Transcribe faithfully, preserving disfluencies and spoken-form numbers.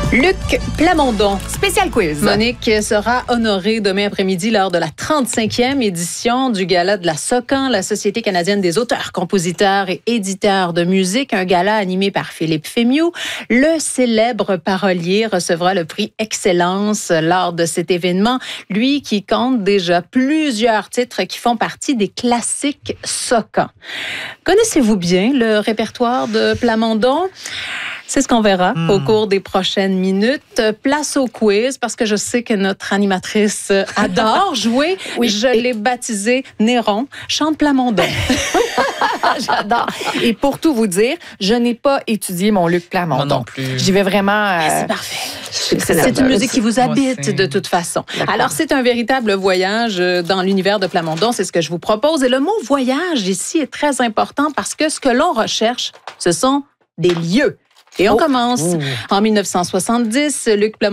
Luc Plamondon. Spécial quiz. Monique sera honorée demain après-midi lors de la trente-cinquième édition du Gala de la SOCAN, la Société canadienne des auteurs, compositeurs et éditeurs de musique. Un gala animé par Philippe Fémieux. Le célèbre parolier recevra le prix Excellence lors de cet événement. Lui qui compte déjà plusieurs titres qui font partie des classiques SOCAN. Connaissez-vous bien le répertoire de Plamondon? C'est ce qu'on verra mmh. au cours des prochaines minutes. Place au quiz, parce que je sais que notre animatrice adore jouer. Oui, je et... l'ai baptisée Néron, chante Plamondon. J'adore. Et pour tout vous dire, je n'ai pas étudié mon Luc Plamondon. Moi non plus. J'y vais vraiment... Euh... C'est parfait. C'est une musique qui vous habite de toute façon. D'accord. Alors, c'est un véritable voyage dans l'univers de Plamondon. C'est ce que je vous propose. Et le mot voyage ici est très important parce que ce que l'on recherche, ce sont des lieux. Et on oh. commence. Mmh. En mille neuf cent soixante-dix, Luc Plamondon